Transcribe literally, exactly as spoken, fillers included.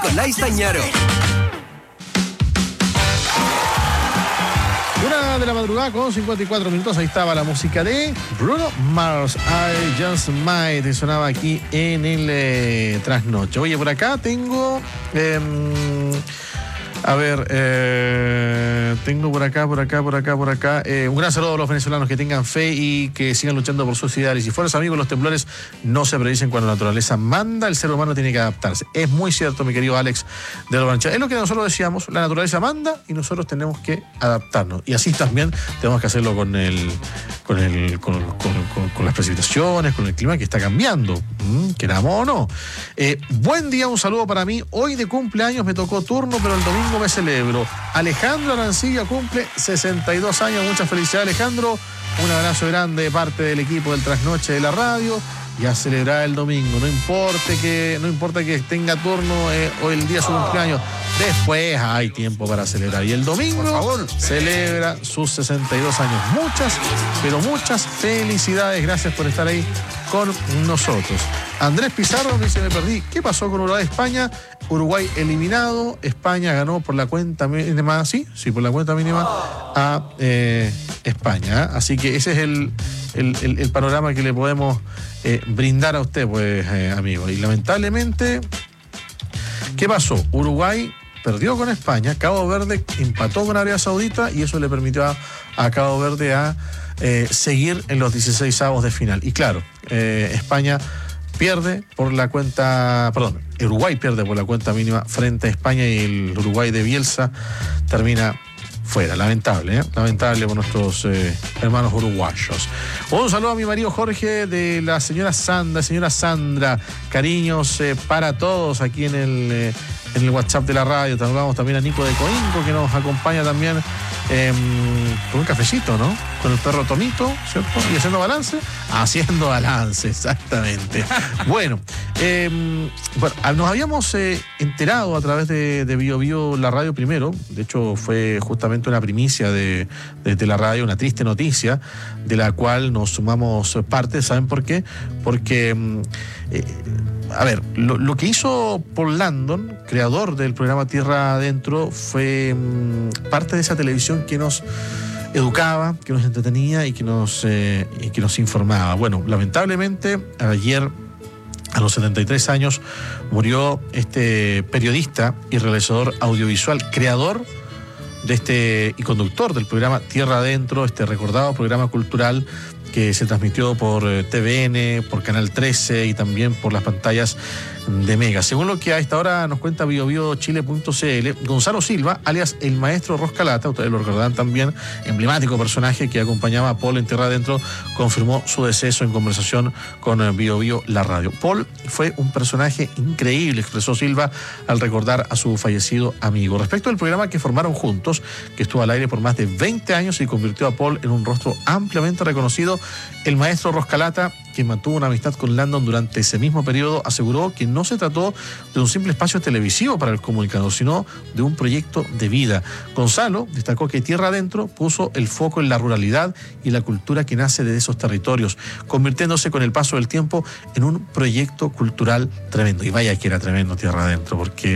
Nicolai Stagnaro. Una de la madrugada con cincuenta y cuatro minutos. Ahí estaba la música de Bruno Mars, I Just Might, sonaba aquí en el eh, trasnoche. Oye, por acá tengo eh, a ver eh, tengo por acá, por acá, por acá, por acá eh, un gran saludo a los venezolanos, que tengan fe y que sigan luchando por sus ideales. Y fuerzas, amigos, los temblores no se predicen cuando la naturaleza manda, el ser humano tiene que adaptarse. Es muy cierto, mi querido Alex de Lobancha. Es lo que nosotros decíamos, la naturaleza manda y nosotros tenemos que adaptarnos. Y así también tenemos que hacerlo con el con el con, con, con, con las precipitaciones, con el clima que está cambiando, ¿Mm? queramos o no. Eh, buen día, un saludo para mí. Hoy de cumpleaños me tocó turno, pero el domingo me celebro. Alejandro Arancilla cumple sesenta y dos años. Muchas felicidades, Alejandro. Un abrazo grande de parte del equipo del Trasnoche de la radio. Y a celebrar el domingo. No importa que, no importa que tenga turno eh, o el día de su cumpleaños. Después hay tiempo para celebrar. Y el domingo, por favor, celebra sus sesenta y dos años. Muchas, pero muchas felicidades. Gracias por estar ahí con nosotros. Andrés Pizarro dice: me perdí. ¿Qué pasó con Uruguay-España? Uruguay eliminado. España ganó por la cuenta mínima. Sí, sí, por la cuenta mínima a eh, España. Así que ese es el, el, el, el panorama que le podemos eh, brindar a usted, pues, eh, amigo. Y lamentablemente, ¿qué pasó? Uruguay perdió con España. Cabo Verde empató con Arabia Saudita y eso le permitió a, a Cabo Verde a eh, seguir en los dieciseisavos de final. Y claro, eh, España pierde por la cuenta, perdón, Uruguay pierde por la cuenta mínima frente a España y el Uruguay de Bielsa termina fuera. Lamentable, ¿eh? Lamentable por nuestros eh, hermanos uruguayos. Un saludo a mi marido Jorge, de la señora Sandra, señora Sandra, cariños eh, para todos aquí en el, eh, en el WhatsApp de la radio. Saludamos también a Nico de Coinco, que nos acompaña también eh, con un cafecito, ¿no? Con el perro Tomito, ¿cierto? Y haciendo balance. Haciendo balance, exactamente. Bueno, eh, bueno, nos habíamos eh, enterado a través de, de Bio Bio la radio primero. De hecho, fue justamente una primicia de, de, de la radio, una triste noticia, de la cual nos sumamos parte. ¿Saben por qué? Porque, eh, a ver, lo, lo que hizo Paul Landon, creador del programa Tierra Adentro, fue mm, parte de esa televisión que nos educaba, que nos entretenía y que nos, eh, y que nos informaba. Bueno, lamentablemente, ayer, a los setenta y tres años, murió este periodista y realizador audiovisual, creador de este y conductor del programa Tierra Adentro, este recordado programa cultural que se transmitió por T V N, por Canal trece y también por las pantallas de Mega. Según lo que a esta hora nos cuenta bio bio chile punto c l, Gonzalo Silva, alias el maestro Roscalata, ustedes lo recordarán también, emblemático personaje que acompañaba a Paul en Tierra Adentro, confirmó su deceso en conversación con Bio Bio la radio. Paul fue un personaje increíble, expresó Silva al recordar a su fallecido amigo. Respecto al programa que formaron juntos, que estuvo al aire por más de veinte años y convirtió a Paul en un rostro ampliamente reconocido, el maestro Roscalata, quien mantuvo una amistad con Landon durante ese mismo periodo, aseguró que no se trató de un simple espacio televisivo para el comunicador, sino de un proyecto de vida. Gonzalo destacó que Tierra Adentro puso el foco en la ruralidad y la cultura que nace de esos territorios, convirtiéndose con el paso del tiempo en un proyecto cultural tremendo. Y vaya que era tremendo Tierra Adentro, porque